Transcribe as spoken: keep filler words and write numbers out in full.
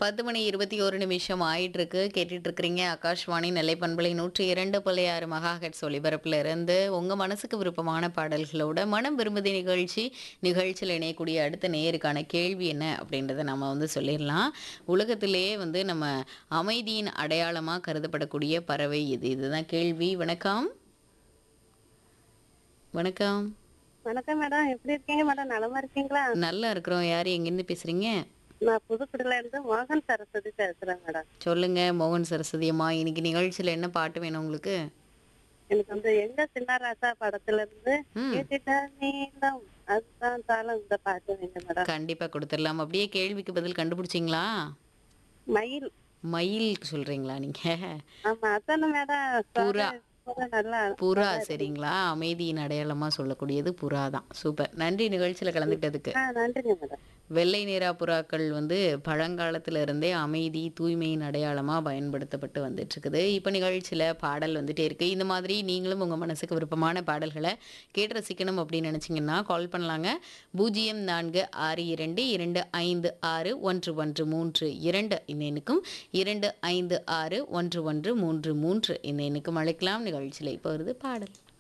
பத்து மணி இருபத்தி ஒரு நிமிஷம் ஆயிட்டிருக்கு. கேட்டுட்டு இருக்கிறீங்க ஆகாஷ்வாணி நெல்லை பண்பலை நூற்றி இரண்டு புள்ளி ஆறு மெகாஹெர்ட்ஸ் ஒலிபரப்புல இருந்து உங்க மனசுக்கு விருப்பமான பாடல்களோட மனம் விரும்புதி நிகழ்ச்சி. நிகழ்ச்சியில் இணையக்கூடிய அடுத்த நேயருக்கான கேள்வி என்ன அப்படின்றத நம்ம வந்து சொல்லிடலாம். உலகத்திலேயே வந்து நம்ம அமைதியின் அடையாளமா கருதப்படக்கூடிய பறவை எது? இதுதான் கேள்வி. வணக்கம். வணக்கம். வணக்கம் மேடம். எப்படி இருக்கீங்க மேடம்? நலமா இருக்கீங்களா? நல்லா இருக்கிறோம். யாரு எங்கேருந்து பேசுறீங்க? நான் புதுக்குடில இருந்து மோகன் சரஸ்வதி பேசுறேன் மேடம். சொல்லுங்க மோகன் சரஸ்வதி அம்மா. இன்னைக்கு நிகழ்ச்சியில என்ன பாட்டு வேணும் உங்களுக்கு? எனக்கு வந்து எங்க சின்ன ராசா படத்துல இருந்து ம். கேட்டுட்டா நீளம் அதுதான் தாளம் இந்த பாட்டு வேணும் மேடம். கண்டிப்பா குடுத்துடலாம். அப்படியே கேள்விக்கு பதில் கண்டுபிடிச்சீங்களா? மயில். மயில் சொல்றீங்களா நீங்க? ஆமா அதானே மேடம். புறா. கூட நல்லா புறா நல்லா இருக்கு. சரிங்களா? அமைதியின் அடையாளமா சொல்லக்கூடியது புறா தான். சூப்பர். நன்றி நிகழ்ச்சியில கலந்துக்கிட்டதுக்கு. ஆ நன்றிங்க மேடம். வெள்ளை நிறா புறாக்கள் வந்து பழங்காலத்துல இருந்தே அமைதி, தூய்மையின் அடையாளமா பயன்படுத்தப்பட்டு வந்துட்டு இருக்குது. இப்ப நிகழ்ச்சியில பாடல் வந்துட்டே இருக்கு. இந்த மாதிரி நீங்களும் உங்க மனசுக்கு விருப்பமான பாடல்கள கேட்டு ரசிக்கணும் அப்படின்னு நினைச்சீங்கன்னா கால் பண்ணலாங்க. பூஜ்ஜியம் நான்கு ஆறு இரண்டு இரண்டு ஐந்து ஆறு ஒன்று ஒன்று மூன்று இரண்டு இந்த எண்ணுக்கும் இரண்டு ஐந்து ஆறு ஒன்று ஒன்று மூன்று மூன்று இந்த எண்ணுக்கும் அழைக்கலாம். நிகழ்ச்சியில இப்ப வருது பாடல்.